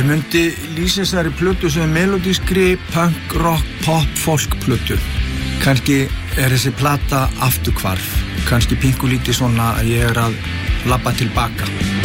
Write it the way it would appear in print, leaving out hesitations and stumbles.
myndi lýsa þessari plötu sem melodískri punk, rock, pop, folk plötu. Kannski þessi plata afturhvarf. Kannski pínkulítið svona að ég að labba tilbaka.